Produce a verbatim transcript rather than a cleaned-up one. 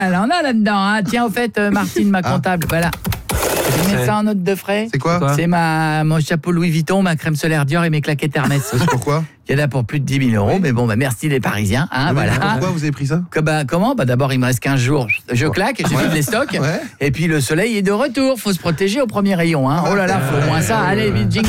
Alors, on a là-dedans, hein. Tiens, au fait, euh, Martine, ma comptable, voilà. Je mets ça en note de frais. C'est quoi? C'est ma mon chapeau Louis Vuitton, ma crème solaire Dior et mes claquettes Hermès. C'est pourquoi? Il y en a pour plus de dix mille euros, mais bon, bah merci les Parisiens, hein, Mais voilà. Pourquoi vous avez pris ça? Que, bah, comment? Bah d'abord, il me reste quinze jours. Je claque, je vide les stocks. Ouais. Et puis le soleil est de retour. Faut se protéger au premier rayon, hein. Oh là là, faut au moins ça. Allez, vite, jingle.